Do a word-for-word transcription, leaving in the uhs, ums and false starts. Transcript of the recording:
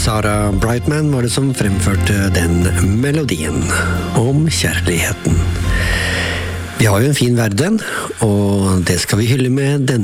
Sarah Brightman var det som fremførte den melodien om kjærligheten. Vi har jo en fin verden, og det skal vi hylle med denne